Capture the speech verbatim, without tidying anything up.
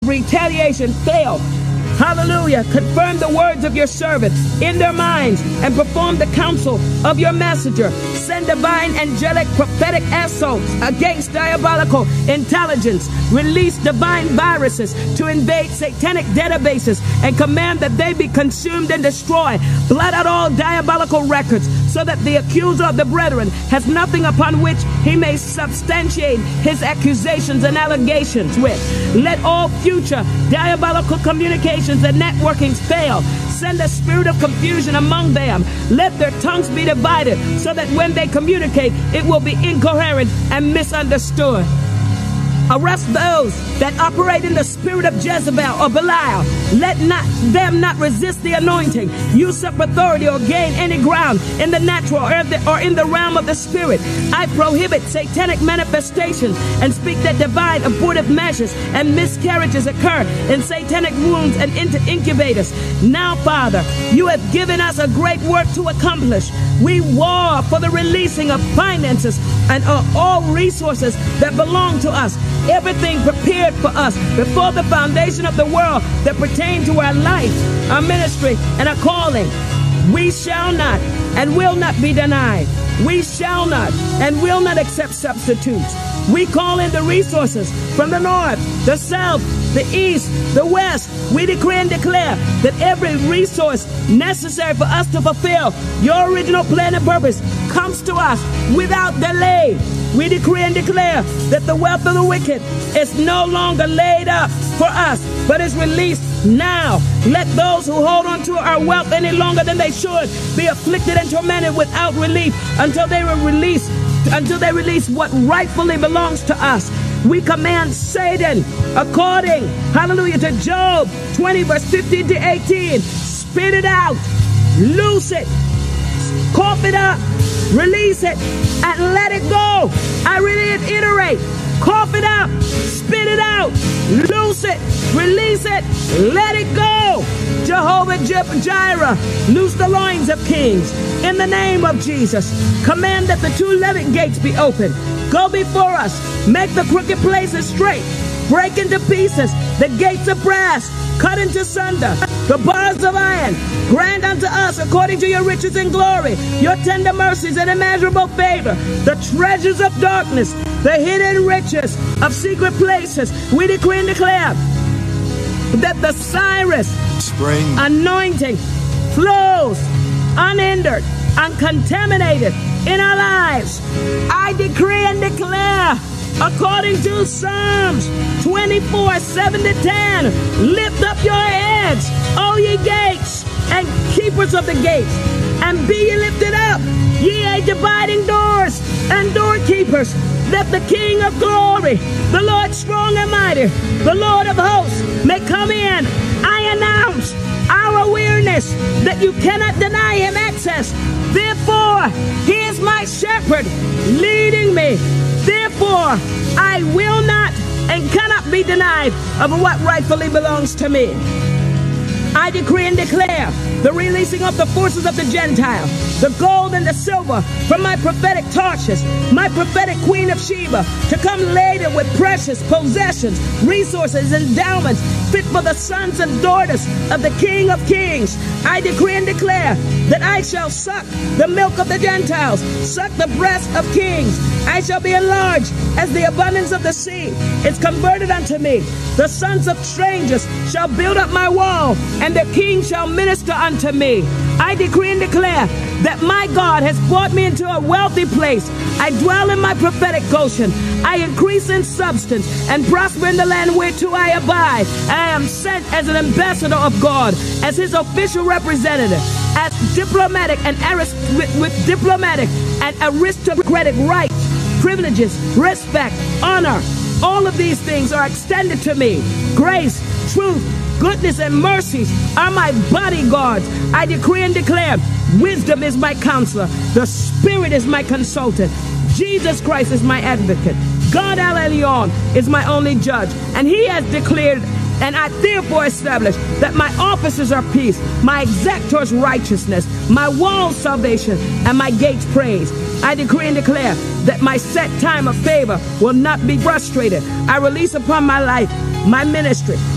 retaliation fail. Hallelujah. Confirm the words of your servant in their minds and perform the counsel of your messenger. Send divine, angelic, prophetic assaults against diabolical intelligence. Release divine viruses to invade satanic databases and command that they be consumed and destroyed. Blot out all diabolical records so that the accuser of the brethren has nothing upon which he may substantiate his accusations and allegations with. Let all future diabolical communications and networkings fail. Send a spirit of confusion among them. Let their tongues be divided so that when they communicate, it will be incoherent and misunderstood. Arrest those that operate in the spirit of Jezebel or Belial. Let not them not resist the anointing, usurp authority, or gain any ground in the natural or, the, or in the realm of the spirit. I prohibit satanic manifestations and speak that divine abortive measures and miscarriages occur in satanic wombs and into incubators. Now, Father, you have given us a great work to accomplish. We war for the releasing of finances and uh, all resources that belong to us. Everything prepared for us before the foundation of the world that pertain to our life, our ministry, and our calling. We shall not and will not be denied. We shall not and will not accept substitutes. We call in the resources from the north, the south, the east, the west. We decree and declare that every resource necessary for us to fulfill your original plan and purpose comes to us without delay. We decree and declare that the wealth of the wicked is no longer laid up for us, but is released now. Let those who hold on to our wealth any longer than they should be afflicted and tormented without relief until they were released, until they release what rightfully belongs to us. We command Satan, according, hallelujah, to Job twenty, verse fifteen to eighteen, spit it out, loose it, cough it up, release it, and let it go. I reiterate, cough it up, spit it out, loose it, release it, let it go. Jehovah Jireh, loose the loins of kings. In the name of Jesus, command that the two levied gates be opened. Go before us, make the crooked places straight, break into pieces the gates of brass, cut into sunder the bars of iron. Grant unto us, according to your riches and glory, your tender mercies and immeasurable favor, the treasures of darkness, the hidden riches of secret places. We decree and declare that the Cyrus Spring anointing flows unhindered, uncontaminated in our lives. I decree and declare, according to Psalms twenty-four, seven to ten, lift up your heads, O ye gates, and keepers of the gates, and be ye lifted up, ye a dividing doors and doorkeepers, that the King of glory, the Lord strong and mighty, the Lord of hosts, may come in. I announce our awareness that you cannot deny him access. Therefore, he is my shepherd leading me. Therefore, I will not and cannot be denied of what rightfully belongs to me. I decree and declare the releasing of the forces of the Gentile, the gold and the silver from my prophetic Tarshish, my prophetic Queen of Sheba, to come laden with precious possessions, resources, endowments, fit for the sons and daughters of the King of Kings. I decree and declare that I shall suck the milk of the Gentiles, suck the breast of kings. I shall be enlarged as the abundance of the sea is converted unto me. The sons of strangers shall build up my wall, and the king shall minister unto me. I decree and declare that my God has brought me into a wealthy place. I dwell in my prophetic Goshen. I increase in substance and prosper in the land whereto I abide. I am sent as an ambassador of God, as his official representative, as diplomatic and arist with, with diplomatic and aristocratic rights, privileges, respect, honor. All of these things are extended to me. Grace, truth, goodness, and mercies are my bodyguards. I decree and declare, wisdom is my counselor. The Spirit is my consultant. Jesus Christ is my advocate. God El Elyon is my only judge. And he has declared, and I therefore establish, that my officers are peace, my exactors righteousness, my walls salvation, and my gates praise. I decree and declare that my set time of favor will not be frustrated. I release upon my life, my ministry,